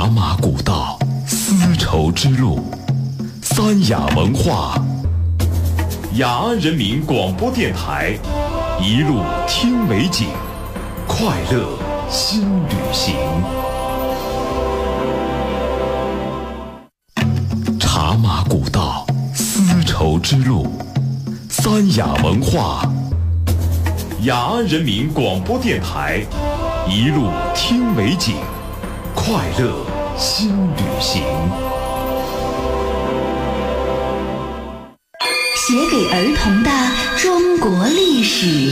茶马古道，丝绸之路，三雅文化，雅安人民广播电台，一路听美景，快乐新旅行。茶马古道，丝绸之路，三雅文化，雅安人民广播电台，一路听美景，快乐新旅行。 写给儿童的中国历史。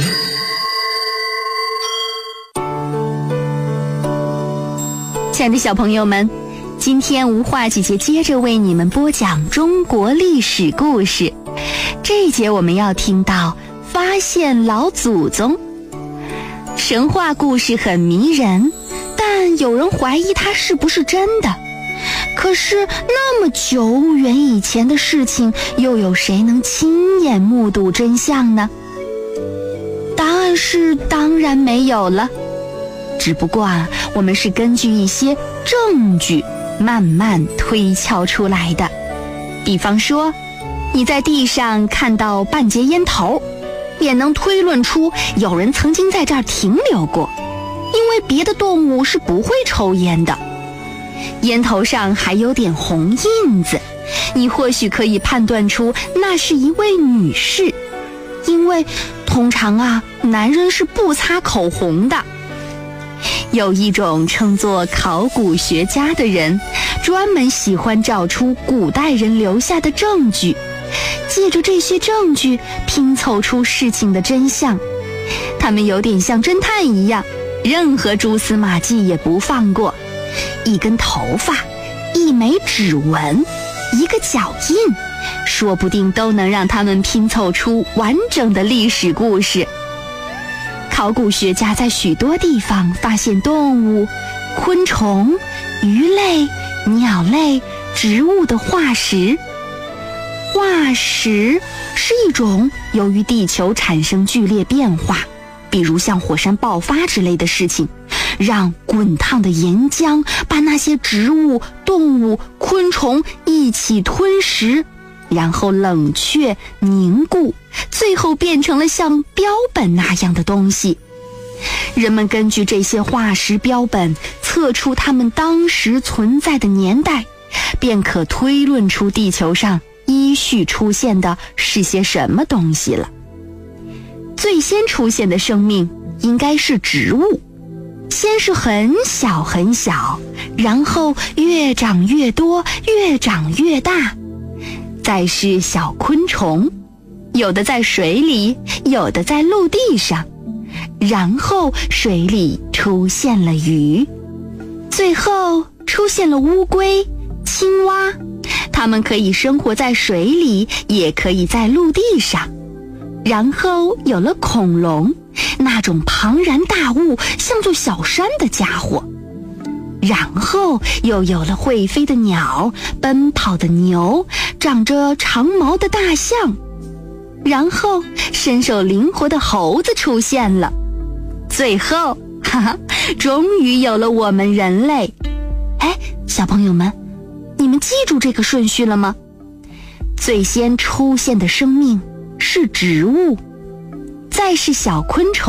亲爱的小朋友们，今天吴化姐姐接着为你们播讲中国历史故事。这一节我们要听到发现老祖宗。神话故事很迷人，但有人怀疑它是不是真的。可是那么久远以前的事情，又有谁能亲眼目睹真相呢？答案是当然没有了。只不过我们是根据一些证据慢慢推敲出来的。比方说，你在地上看到半截烟头，也能推论出有人曾经在这儿停留过，因为别的动物是不会抽烟的。烟头上还有点红印子，你或许可以判断出那是一位女士，因为通常男人是不擦口红的。有一种称作考古学家的人，专门喜欢找出古代人留下的证据，借着这些证据拼凑出事情的真相。他们有点像侦探一样，任何蛛丝马迹也不放过。一根头发，一枚指纹，一个脚印，说不定都能让他们拼凑出完整的历史故事。考古学家在许多地方发现动物、昆虫、鱼类、鸟类、植物的化石。化石是一种由于地球产生剧烈变化，比如像火山爆发之类的事情，让滚烫的岩浆把那些植物、动物、昆虫一起吞食，然后冷却凝固，最后变成了像标本那样的东西。人们根据这些化石标本测出它们当时存在的年代，便可推论出地球上依序出现的是些什么东西了。最先出现的生命应该是植物，先是很小很小，然后越长越多，越长越大。再是小昆虫，有的在水里，有的在陆地上。然后水里出现了鱼，最后出现了乌龟、青蛙，它们可以生活在水里，也可以在陆地上。然后有了恐龙，那种庞然大物，像座小山的家伙。然后又有了会飞的鸟，奔跑的牛，长着长毛的大象。然后身手灵活的猴子出现了。最后终于有了我们人类。小朋友们，你们记住这个顺序了吗？最先出现的生命是植物，再是小昆虫。